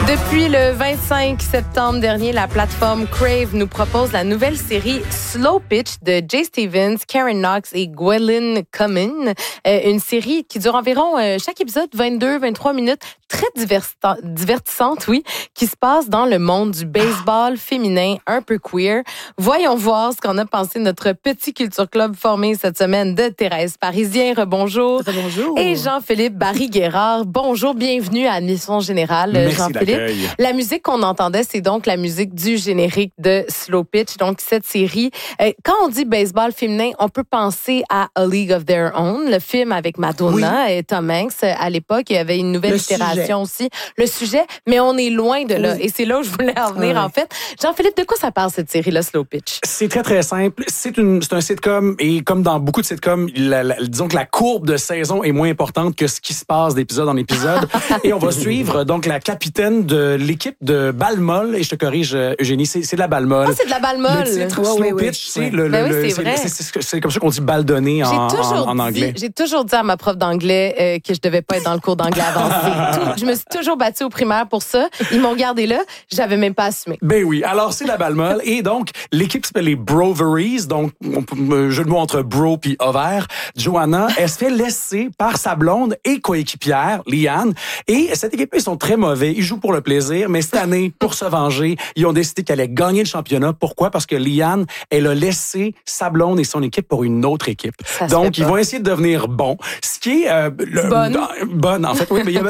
Depuis le 25 septembre dernier, la plateforme Crave nous propose la nouvelle série Slow Pitch de Jay Stevens, Karen Knox et Gwendolyn Cumming. Une série qui dure environ chaque épisode 22-23 minutes, très divertissante, oui, qui se passe dans le monde du baseball féminin un peu queer. Voyons voir ce qu'on a pensé de notre petit culture club formé cette semaine de Thérèse Parisien. Rebonjour. Rebonjour. Et Jean-Philippe Barry-Guerrard. Bonjour, bienvenue à Admission Générale, Merci Jean-Philippe. La musique qu'on entendait, c'est donc la musique du générique de Slow Pitch, donc cette série. Quand on dit baseball féminin, on peut penser à A League of Their Own, le film avec Madonna et Tom Hanks à l'époque. Il y avait une nouvelle itération aussi. Le sujet, mais on est loin de là. Et c'est là où je voulais en venir, en fait. Jean-Philippe, de quoi ça parle, cette série-là, Slow Pitch? C'est très, très simple. C'est un sitcom et comme dans beaucoup de sitcoms, disons que la courbe de saison est moins importante que ce qui se passe d'épisode en épisode. Et on va suivre donc la capitaine de l'équipe de balle molle, et je te corrige, Eugénie, c'est de la balle molle. Ah, c'est de la balle molle. Le titre, Slow Pitch, c'est comme ça qu'on dit balle donnée en anglais. J'ai toujours dit à ma prof d'anglais que je devais pas être dans le cours d'anglais avancé. Je me suis toujours battue au primaire pour ça. Ils m'ont gardé là. J'avais même pas assumé. Ben oui. Alors, c'est de la balle molle. Et donc, l'équipe s'appelle les Broveries. Donc, jeu de mots entre bro puis ovaire. Joanna, elle se fait laisser par sa blonde et coéquipière, Liane. Et cette équipe, ils sont très mauvais. Ils jouent pour le plaisir. Mais cette année, pour se venger, ils ont décidé qu'elle allait gagner le championnat. Pourquoi? Parce que Liane, elle a laissé sa blonde et son équipe pour une autre équipe. Donc, ils vont essayer de devenir bons. Ce qui est... bonne, en fait. Oui, mais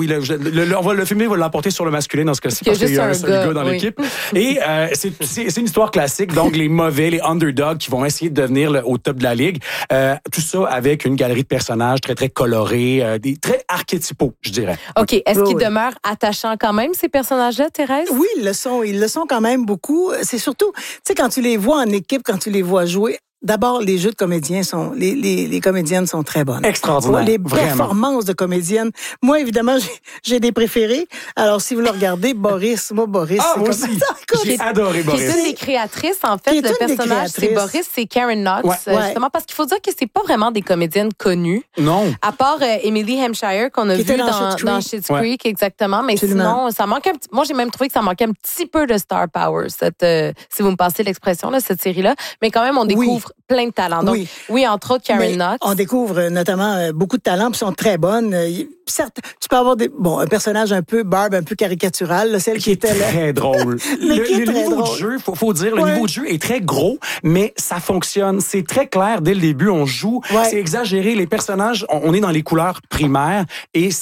on va le filmer, on va l'emporter sur le masculin dans ce cas-ci, parce qu'il y a un seul gars dans l'équipe. Et c'est une histoire classique. Donc, les mauvais, les underdogs qui vont essayer de devenir au top de la ligue. Tout ça avec une galerie de personnages très, très colorés, très archétypaux, je dirais. OK. Est-ce qu'ils demeurent attachants quand même, ces personnages-là, Thérèse? Oui, ils le sont. Ils le sont quand même beaucoup. C'est surtout, tu sais, quand tu les vois en équipe, quand tu les vois jouer, d'abord, les jeux de comédiens les comédiennes sont très bonnes. Extraordinaire. Les performances de comédiennes. Moi, évidemment, j'ai des préférés. Alors, si vous le regardez, Boris. Moi aussi. J'ai adoré Boris. C'est une des créatrices, en fait. Le personnage, c'est Boris, c'est Karen Knox. Justement, parce qu'il faut dire que c'est pas vraiment des comédiennes connues. Non. À part Emily Hampshire, qu'on a vu dans Schitt's Creek, exactement. Mais sinon, ça manque moi, j'ai même trouvé que ça manquait un petit peu de star power, si vous me passez l'expression, là, cette série-là. Mais quand même, on découvre plein de talents. Donc, oui, entre autres, Karen Knox. On découvre notamment beaucoup de talents, puis sont très bonnes. Certes, tu peux avoir un personnage un peu barbe, un peu caricatural, là, celle qui était là. Très drôle. Le niveau de jeu, faut dire, le niveau de jeu est très gros, mais ça fonctionne. C'est très clair dès le début, on joue. C'est exagéré. Les personnages, on est dans les couleurs primaires, et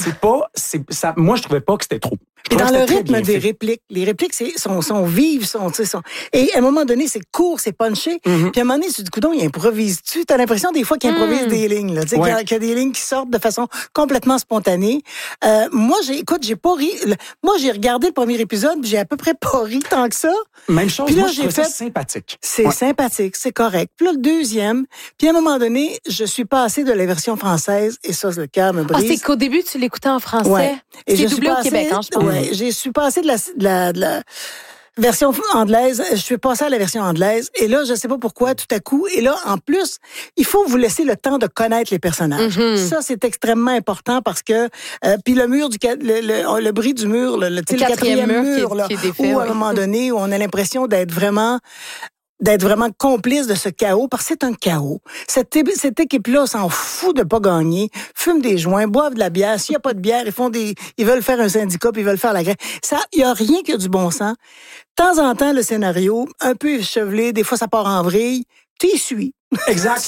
moi, je trouvais pas que c'était trop. Et dans le rythme des répliques, les répliques sont vives, et à un moment donné, c'est court, c'est punché. Puis à un moment donné, tu dis, coudonc, il improvise-tu? T'as l'impression des fois qu'il improvise des lignes, là, qu'il y a des lignes qui sortent de façon complètement spontanée. Moi, j'ai pas ri. Moi, j'ai regardé le premier épisode, puis j'ai à peu près pas ri tant que ça. Même chose. Puis là, moi, je trouve ça sympathique. C'est sympathique, c'est correct. Puis là, le deuxième, puis à un moment donné, je suis passée de la version française, et ça, le cœur me brise. Ah, c'est qu'au début, tu l'écoutais en français. Ouais. Et c'est doublé au Québec, hein, je pense. Ouais, je suis passée de la version anglaise, je suis passée à la version anglaise, et là, je sais pas pourquoi, tout à coup, et là, en plus, il faut vous laisser le temps de connaître les personnages. Ça, c'est extrêmement important parce que, puis le mur le bris du mur, le quatrième mur, là, qui est défait, où à un moment donné, où on a l'impression d'être vraiment complice de ce chaos, parce que c'est un chaos. Cette équipe-là s'en fout de pas gagner, fument des joints, boivent de la bière. S'il y a pas de bière, ils veulent faire un syndicat, puis ils veulent faire la grève. Il y a rien qui a du bon sens. De temps en temps, le scénario, un peu échevelé, des fois ça part en vrille, tu y suis. Exact.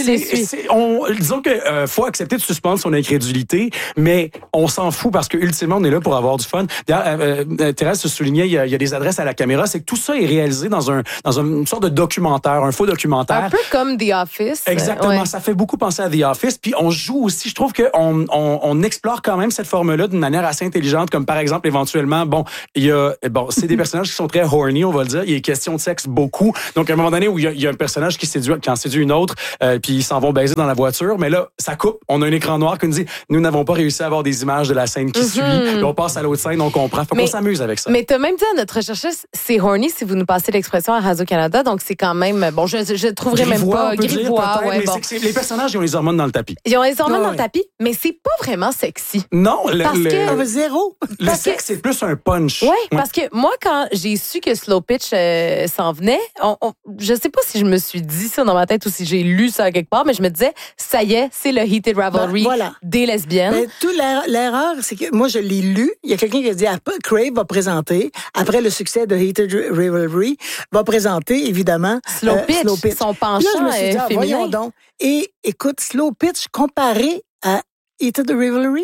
Disons que faut accepter de suspendre son incrédulité, mais on s'en fout parce que ultimement on est là pour avoir du fun. D'ailleurs, Thérèse se soulignait, il y a des adresses à la caméra, c'est que tout ça est réalisé dans une sorte de documentaire, un faux documentaire. Un peu comme The Office. Exactement. Ça fait beaucoup penser à The Office. Puis on joue aussi. Je trouve que on explore quand même cette forme-là d'une manière assez intelligente, comme par exemple éventuellement, c'est des personnages qui sont très horny, on va le dire. Il y a question de sexe beaucoup. Donc à un moment donné où il y a un personnage qui en séduit une autre. l'autre, puis ils s'en vont baiser dans la voiture. Mais là, ça coupe. On a un écran noir qui nous dit, nous n'avons pas réussi à avoir des images de la scène qui suit. Puis on passe à l'autre scène, on comprend. Faut qu'on s'amuse avec ça. Mais t'as même dit à notre recherchiste, c'est horny si vous nous passez l'expression à Radio-Canada. Donc c'est quand même, bon, je trouverais même pas grivois. Ouais, mais bon. C'est que les personnages, ils ont les hormones dans le tapis. Ils ont les hormones dans le tapis, mais c'est pas vraiment sexy. Non, zéro. Le sexe, c'est plus un punch. Oui, parce que moi, quand j'ai su que Slow Pitch s'en venait, je sais pas si je me suis dit ça dans ma tête ou si j'ai lu ça quelque part, mais je me disais, ça y est, c'est le Heated Rivalry des lesbiennes. Mais l'erreur, c'est que moi, je l'ai lu. Il y a quelqu'un qui a dit, Crave va présenter, après le succès de Heated Rivalry, va présenter, évidemment, Slow Pitch, son penchant féminin. Voyons donc. Et écoute, Slow Pitch comparé à Heated Rivalry,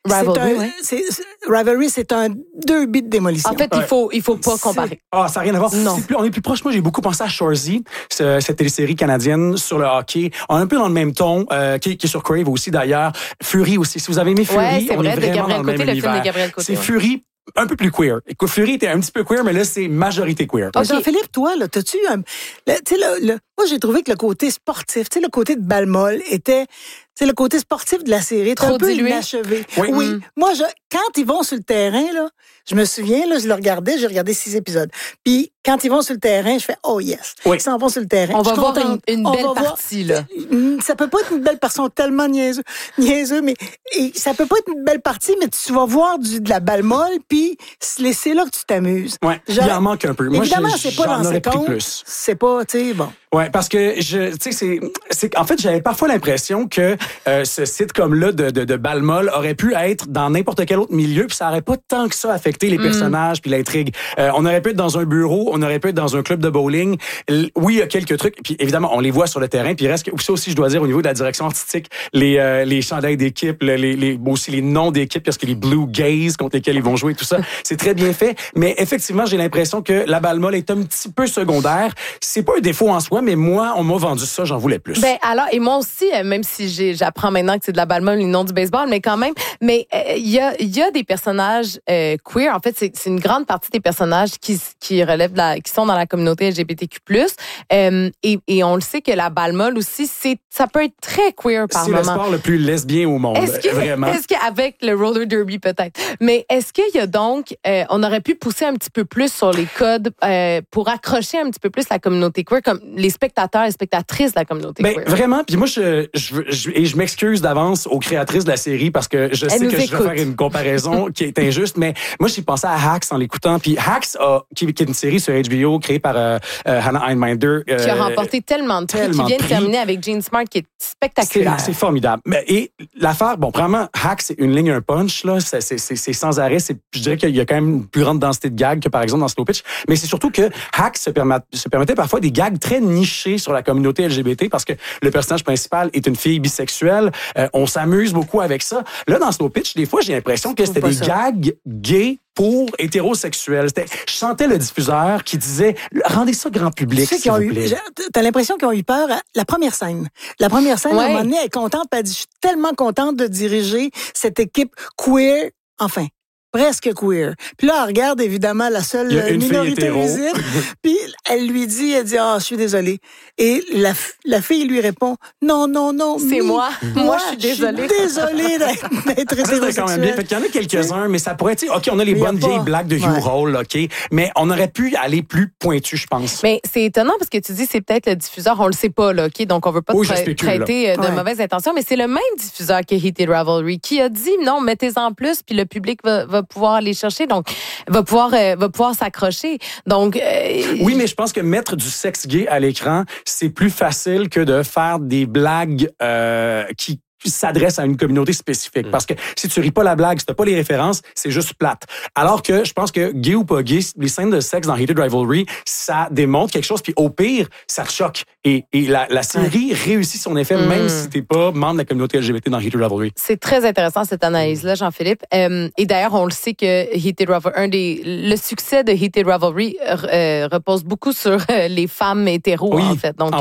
Rivalry, c'est un 2 bits de démolition. En fait, il faut pas comparer. Ça n'a rien à voir. Non. On est plus proche. Moi, j'ai beaucoup pensé à Shoresy, cette télésérie canadienne sur le hockey. On est un peu dans le même ton, qui est sur Crave aussi, d'ailleurs. Fury aussi. Si vous avez aimé Fury, on est vraiment dans le même univers. C'est Fury, un peu plus queer. Écoute, Fury était un petit peu queer, mais là, c'est majorité queer. Okay. Jean-Philippe, toi, là, t'as-tu moi, j'ai trouvé que le côté sportif, le côté de Balmol était... C'est le côté sportif de la série, trop un peu dilué. inachevé. Oui. Moi, quand ils vont sur le terrain, là, je me souviens, là, j'ai regardé 6 épisodes. Puis, quand ils vont sur le terrain, je fais, oh yes. Oui. Ils s'en vont sur le terrain. On va voir une belle partie, là. Ça peut pas être une belle partie, tellement niaiseux, mais ça peut pas être une belle partie, mais tu vas voir de la balle molle, puis c'est là que tu t'amuses. Ouais, il en manque un peu. Moi, évidemment, c'est pas dans ses comptes. C'est pas, tu sais, bon. Ouais, parce que en fait, j'avais parfois l'impression que ce sitcom-là de Balmol aurait pu être dans n'importe quel autre milieu, puis ça aurait pas tant que ça affecté les personnages puis l'intrigue. On aurait pu être dans un bureau, on aurait pu être dans un club de bowling. Oui, il y a quelques trucs, puis évidemment, on les voit sur le terrain, puis il reste ça aussi, je dois dire, au niveau de la direction artistique, les chandails d'équipe, aussi les noms d'équipe, parce que les Blue Gays contre lesquels ils vont jouer, tout ça, c'est très bien fait. Mais effectivement, j'ai l'impression que la Balmol est un petit peu secondaire. C'est pas un défaut en soi, mais moi, on m'a vendu ça, j'en voulais plus. Alors, et moi aussi, même si j'apprends maintenant que c'est de la balle molle et non du baseball, mais quand même, il y a des personnages queer. En fait, c'est une grande partie des personnages qui relèvent qui sont dans la communauté LGBTQ+. Et on le sait que la balle molle aussi, ça peut être très queer par moment. C'est le sport le plus lesbien au monde, vraiment. Est-ce qu'avec le roller derby peut-être, mais est-ce qu'il y a donc, on aurait pu pousser un petit peu plus sur les codes pour accrocher un petit peu plus la communauté queer, comme les spectateurs et spectatrices de la communauté queer? Vraiment, puis moi, je m'excuse d'avance aux créatrices de la série parce que je sais que je vais faire une comparaison qui est injuste, mais moi, j'ai pensé à Hacks en l'écoutant. Puis Hacks, qui est une série sur HBO créée par Hannah Einbinder. Qui a remporté tellement de prix, qui vient de terminer avec Jean Smart, qui est spectaculaire. C'est formidable. Et l'affaire, vraiment, Hacks, c'est une ligne, un punch, là. C'est sans arrêt. Je dirais qu'il y a quand même une plus grande densité de gags que, par exemple, dans Slow Pitch. Mais c'est surtout que Hacks se permettait parfois des gags très nichés sur la communauté LGBT parce que le personnage principal est une fille bisexuelle. On s'amuse beaucoup avec ça. Là, dans Slow Pitch, des fois, j'ai l'impression que c'était des gags gays pour hétérosexuels. Je sentais le diffuseur qui disait « Rendez ça grand public, s'il vous plaît. » T'as l'impression qu'ils ont eu peur à la première scène. La première scène, à un moment donné, elle est contente, puis elle dit « Je suis tellement contente de diriger cette équipe queer, enfin. » Presque queer. Puis là, elle regarde évidemment la seule minorité visible. Puis elle dit, je suis désolée. Et la fille lui répond, non. C'est moi. Moi, je suis désolée. Je suis désolée d'être hétérosexuelle. quand même bien. Fait qu'il y en a quelques-uns, mais ça pourrait être, OK, on a les bonnes vieilles blagues de Hugh Hall, OK, mais on aurait pu aller plus pointu, je pense. Mais c'est étonnant parce que tu dis, c'est peut-être le diffuseur, on le sait pas, là, OK, donc on veut pas traiter de mauvaises intentions, mais c'est le même diffuseur que Heated Rivalry qui a dit, non, mettez-en plus, puis le public va pouvoir aller chercher, donc va pouvoir s'accrocher. Donc oui, mais je pense que mettre du sexe gay à l'écran, c'est plus facile que de faire des blagues qui s'adresse à une communauté spécifique. Parce que si tu ris pas la blague, si t'as pas les références, c'est juste plate. Alors que je pense que gay ou pas gay, les scènes de sexe dans Heated Rivalry, ça démontre quelque chose, puis au pire, ça te choque. Et la série réussit son effet, même si t'es pas membre de la communauté LGBT dans Heated Rivalry. C'est très intéressant, cette analyse-là, Jean-Philippe. Et d'ailleurs, on le sait que Heated Rivalry, le succès de Heated Rivalry repose beaucoup sur les femmes hétéros, en fait. Donc,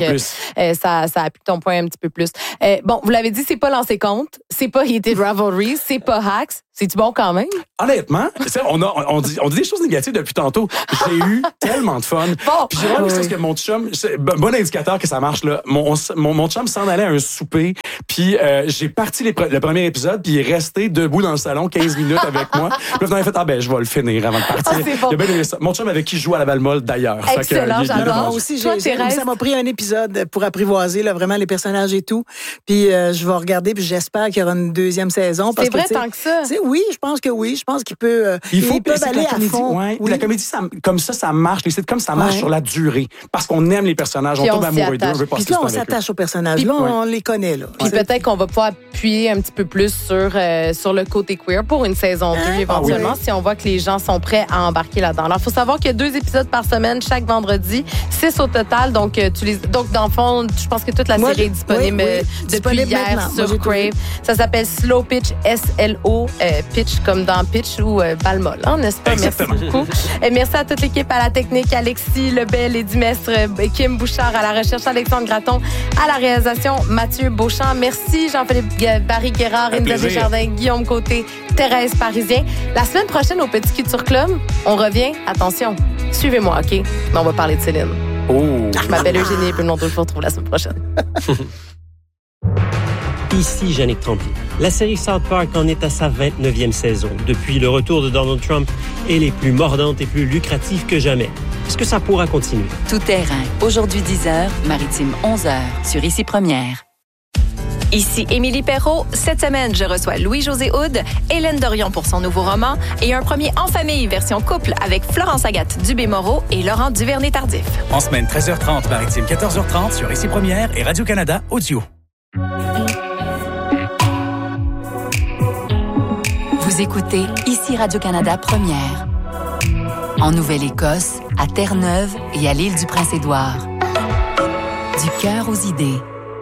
ça appuie ton point un petit peu plus. Bon, vous l'avez dit, c'est pas Lancé Compte, c'est pas Heated Rivalry, c'est pas Hacks, C'est-tu bon quand même? Honnêtement, on dit des choses négatives depuis tantôt. J'ai eu tellement de fun. Bon. Puis j'ai vraiment l'impression que mon chum, c'est bon indicateur que ça marche, là. Mon chum s'en allait à un souper, puis j'ai parti le premier épisode, puis il est resté debout dans le salon 15 minutes avec moi. Puis là, il a fait, je vais le finir avant de partir. C'est bon. Il a bien aimé ça. Mon chum avec qui je joue à la Balle-Molle, d'ailleurs. Excellent, j'adore. Moi aussi, Toi, Thérèse? ça m'a pris un épisode pour apprivoiser là, vraiment les personnages et tout. Puis je vais regarder, puis j'espère qu'il y aura une deuxième saison. C'est vrai tant que ça? Oui, je pense que oui. Je pense qu'il peut. Il faut peuvent aller à fond. Ouais. Oui. La comédie, comme ça marche. Les sitcoms, ça marche sur la durée. Parce qu'on aime les personnages, Puis on tombe amoureux d'eux. Puis là, on s'attache aux personnages. Là, on les connaît. Là. Puis peut-être qu'on va pouvoir appuyer un petit peu plus sur le côté queer pour une saison 2 éventuellement, si on voit que les gens sont prêts à embarquer là-dedans. Alors, il faut savoir qu'il y a 2 épisodes par semaine, chaque vendredi, 6 au total. Donc, dans le fond, je pense que toute la série est disponible depuis hier sur Crave. Ça s'appelle Slow Pitch, S-L-O, Pitch comme dans Pitch ou Balle-Molle, n'est-ce pas? Exactement. Merci beaucoup. Et merci à toute l'équipe, à la technique, Alexis Lebel, Eddie Mestre, Kim Bouchard, à la recherche, Alexandre Gratton, à la réalisation, Mathieu Beauchamp. Merci Jean-Philippe Barry Guérard, Inda Desjardins, Guillaume Côté, Thérèse Parisien. La semaine prochaine au Petit Culture Club, on revient. Attention, suivez-moi, OK? Mais on va parler de Céline. Oh. Je m'appelle Eugénie et puis je vous retrouve la semaine prochaine. Ici Jannick Tremblay. La série South Park en est à sa 29e saison. Depuis le retour de Donald Trump, elle est plus mordante et plus lucrative que jamais. Est-ce que ça pourra continuer? Tout terrain. Aujourd'hui 10h, Maritime 11h, sur Ici Première. Ici Émilie Perrault. Cette semaine, je reçois Louis-José Hood, Hélène Dorion pour son nouveau roman et un premier en famille version couple avec Florence Agathe Dubé-Moreau et Laurent Duvernay-Tardif. En semaine 13h30, Maritime 14h30 sur Ici Première et Radio-Canada Audio. Vous écoutez Ici Radio-Canada Première. En Nouvelle-Écosse, à Terre-Neuve et à l'île du Prince-Édouard. Du cœur aux idées.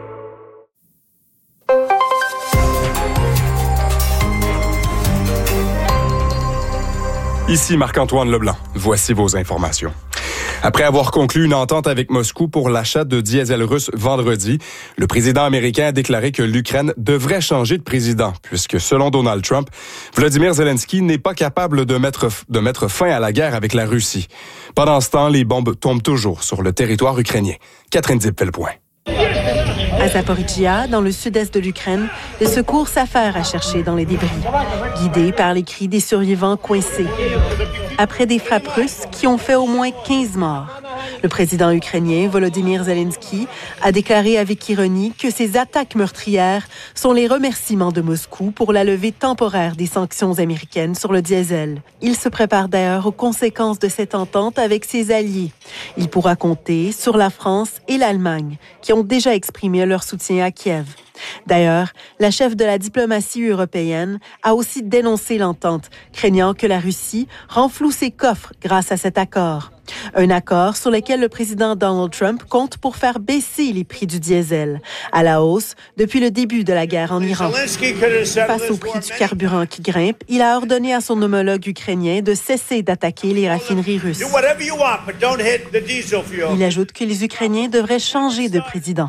Ici Marc-Antoine Leblanc. Voici vos informations. Après avoir conclu une entente avec Moscou pour l'achat de diesel russe vendredi, le président américain a déclaré que l'Ukraine devrait changer de président, puisque selon Donald Trump, Volodymyr Zelensky n'est pas capable de mettre fin à la guerre avec la Russie. Pendant ce temps, les bombes tombent toujours sur le territoire ukrainien. Catherine Dipp fait le point. À Zaporizhia, dans le sud-est de l'Ukraine, les secours s'affairent à chercher dans les débris, guidés par les cris des survivants coincés. Après des frappes russes qui ont fait au moins 15 morts, le président ukrainien Volodymyr Zelensky a déclaré avec ironie que ces attaques meurtrières sont les remerciements de Moscou pour la levée temporaire des sanctions américaines sur le diesel. Il se prépare d'ailleurs aux conséquences de cette entente avec ses alliés. Il pourra compter sur la France et l'Allemagne, qui ont déjà exprimé leur soutien à Kiev. D'ailleurs, la chef de la diplomatie européenne a aussi dénoncé l'entente, craignant que la Russie renfloue ses coffres grâce à cet accord. Un accord sur lequel le président Donald Trump compte pour faire baisser les prix du diesel, à la hausse depuis le début de la guerre en Iran. Face au prix du carburant qui grimpe, il a ordonné à son homologue ukrainien de cesser d'attaquer les raffineries russes. Il ajoute que les Ukrainiens devraient changer de président.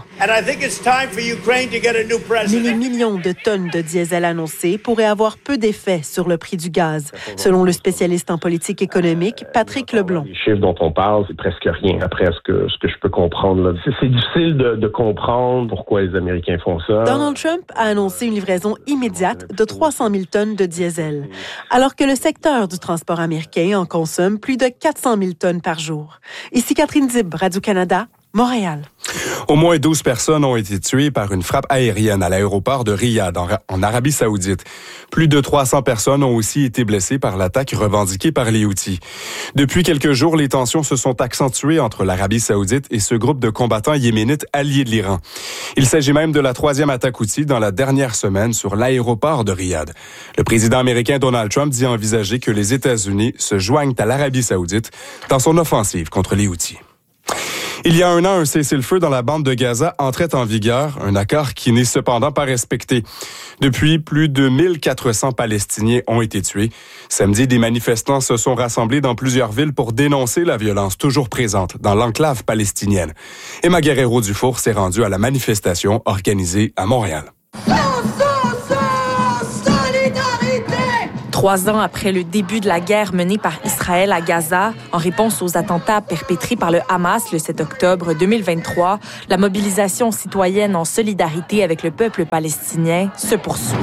Mais les millions de tonnes de diesel annoncées pourraient avoir peu d'effet sur le prix du gaz, selon le spécialiste en politique économique Patrick Leblond. Les chiffres dont on parle, c'est presque rien. Après, ce que je peux comprendre, là, c'est difficile de comprendre pourquoi les Américains font ça. Donald Trump a annoncé une livraison immédiate de 300 000 tonnes de diesel, alors que le secteur du transport américain en consomme plus de 400 000 tonnes par jour. Ici Catherine Dibb, Radio-Canada, Montréal. Au moins 12 personnes ont été tuées par une frappe aérienne à l'aéroport de Riyad, en Arabie Saoudite. Plus de 300 personnes ont aussi été blessées par l'attaque revendiquée par les Houthis. Depuis quelques jours, les tensions se sont accentuées entre l'Arabie Saoudite et ce groupe de combattants yéménites alliés de l'Iran. Il s'agit même de la 3e attaque Houthi dans la dernière semaine sur l'aéroport de Riyad. Le président américain Donald Trump dit envisager que les États-Unis se joignent à l'Arabie Saoudite dans son offensive contre les Houthis. Il y a un an, un cessez-le-feu dans la bande de Gaza entrait en vigueur, un accord qui n'est cependant pas respecté. Depuis, plus de 1400 Palestiniens ont été tués. Samedi, des manifestants se sont rassemblés dans plusieurs villes pour dénoncer la violence toujours présente dans l'enclave palestinienne. Emma Guerrero-Dufour s'est rendue à la manifestation organisée à Montréal. Solidarité! 3 ans après le début de la guerre menée par Israël à Gaza, en réponse aux attentats perpétrés par le Hamas le 7 octobre 2023, la mobilisation citoyenne en solidarité avec le peuple palestinien se poursuit.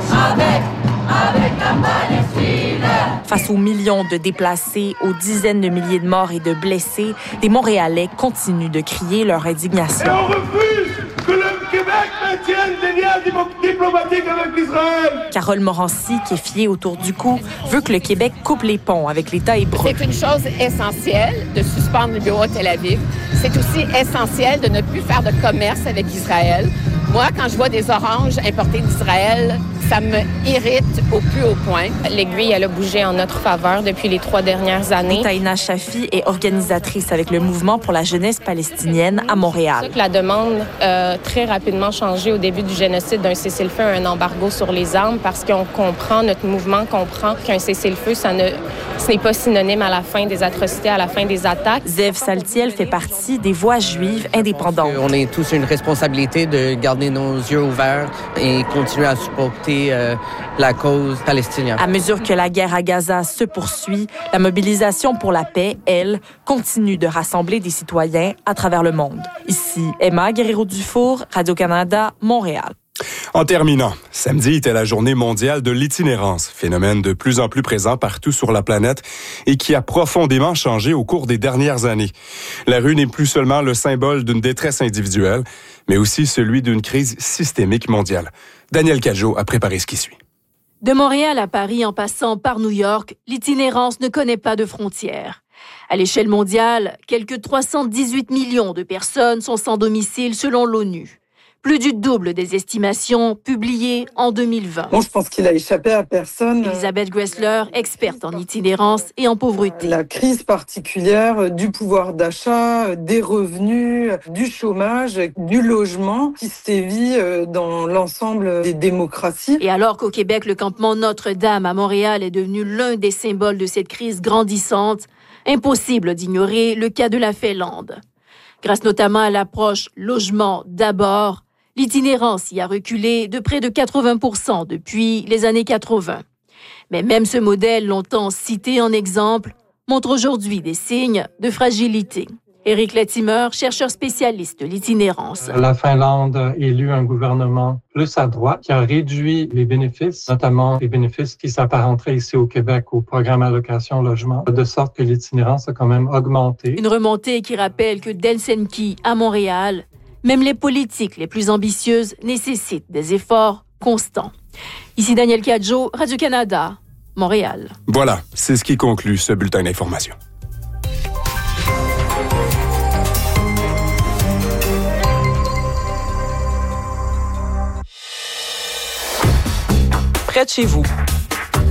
Avec la Palestine! Face aux millions de déplacés, aux dizaines de milliers de morts et de blessés, des Montréalais continuent de crier leur indignation. Et on refuse que le Québec maintienne des liens diplomatiques avec l'Israël! Carole Morancy, qui est fiée autour du cou, veut que le Québec coupe les ponts avec l'État hébreu. C'est une chose essentielle de suspendre le bureau à Tel Aviv. C'est aussi essentiel de ne plus faire de commerce avec Israël. Moi, quand je vois des oranges importées d'Israël, ça me irrite au plus haut point. L'aiguille, elle a bougé en notre faveur depuis les 3 dernières années. Taïna Chafi est organisatrice avec le mouvement pour la jeunesse palestinienne à Montréal. C'est ça que la demande a très rapidement changé au début du génocide d'un cessez-le-feu, un embargo sur les armes, parce qu'on comprend, notre mouvement comprend qu'un cessez-le-feu, ce n'est pas synonyme à la fin des atrocités, à la fin des attaques. Zev Saltiel fait partie des voix juives indépendantes. On a tous une responsabilité de garder nos yeux ouverts et continuer à supporter la cause palestinienne. À mesure que la guerre à Gaza se poursuit, la mobilisation pour la paix, elle, continue de rassembler des citoyens à travers le monde. Ici, Emma Guerrero-Dufour, Radio-Canada, Montréal. En terminant, samedi était la journée mondiale de l'itinérance, phénomène de plus en plus présent partout sur la planète et qui a profondément changé au cours des dernières années. La rue n'est plus seulement le symbole d'une détresse individuelle, mais aussi celui d'une crise systémique mondiale. Daniel Cadjo a préparé ce qui suit. De Montréal à Paris en passant par New York, l'itinérance ne connaît pas de frontières. À l'échelle mondiale, quelques 318 millions de personnes sont sans domicile selon l'ONU. Plus du double des estimations publiées en 2020. Bon, je pense qu'il a échappé à personne. Elisabeth Gressler, experte en itinérance et en pauvreté. La crise particulière du pouvoir d'achat, des revenus, du chômage, du logement qui sévit dans l'ensemble des démocraties. Et alors qu'au Québec, le campement Notre-Dame à Montréal est devenu l'un des symboles de cette crise grandissante, impossible d'ignorer le cas de la Finlande. Grâce notamment à l'approche « logement d'abord », l'itinérance y a reculé de près de 80% depuis les années 80. Mais même ce modèle, longtemps cité en exemple, montre aujourd'hui des signes de fragilité. Éric Latimer, chercheur spécialiste de l'itinérance. La Finlande a élu un gouvernement plus à droite qui a réduit les bénéfices, notamment les bénéfices qui s'apparenteraient ici au Québec au programme Allocation Logement, de sorte que l'itinérance a quand même augmenté. Une remontée qui rappelle que d'Helsinki à Montréal, même les politiques les plus ambitieuses nécessitent des efforts constants. Ici Daniel Cadjo, Radio-Canada, Montréal. Voilà, c'est ce qui conclut ce bulletin d'information. Près de chez vous,